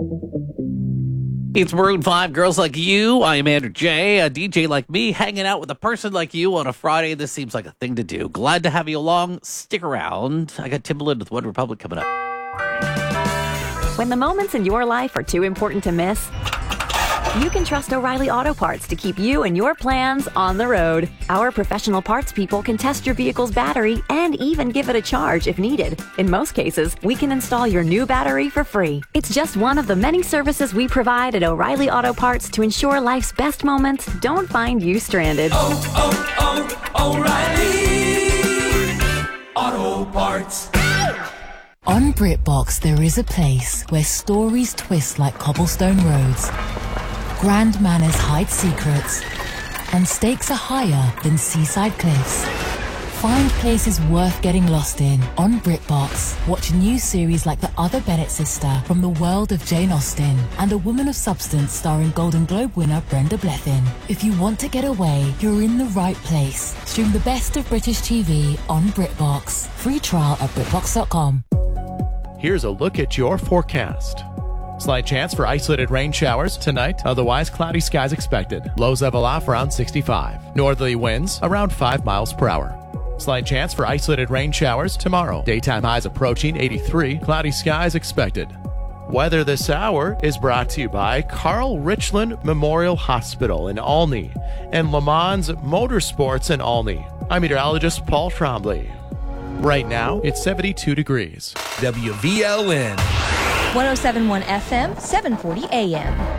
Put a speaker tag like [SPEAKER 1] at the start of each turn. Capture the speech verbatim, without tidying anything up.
[SPEAKER 1] It's Maroon five, Girls Like You. I am Andrew J. A D J like me hanging out with a person like you on a Friday. This seems like a thing to do. Glad to have you along. Stick around. I got Timbaland with One Republic coming up.
[SPEAKER 2] When the moments in your life are too important to miss, you can trust O'Reilly Auto Parts to keep you and your plans on the road. Our professional parts people can test your vehicle's battery and even give it a charge if needed. In most cases, we can install your new battery for free. It's just one of the many services we provide at O'Reilly Auto Parts to ensure life's best moments don't find you stranded.
[SPEAKER 3] Oh, oh, oh, O'Reilly Auto Parts.
[SPEAKER 4] On BritBox, there is a place where stories twist like cobblestone roads, grand manners hide secrets, and stakes are higher than seaside cliffs. Find places worth getting lost in on BritBox. Watch new series like The Other Bennett Sister from the world of Jane Austen and A Woman of Substance starring Golden Globe winner Brenda Blethyn. If you want to get away, you're in the right place. Stream the best of British T V on BritBox. Free trial at BritBox dot com.
[SPEAKER 5] Here's a look at your forecast. Slight chance for isolated rain showers tonight, otherwise cloudy skies expected. Lows level off around sixty-five. Northerly winds around five miles per hour. Slight chance for isolated rain showers tomorrow. Daytime highs approaching eighty-three. Cloudy skies expected. Weather this hour is brought to you by Carl Richland Memorial Hospital in Olney and Le Mans Motorsports in Olney. I'm meteorologist Paul Trombley. Right now, it's seventy-two degrees.
[SPEAKER 3] W V L N
[SPEAKER 6] one oh seven point one F M, seven forty A M.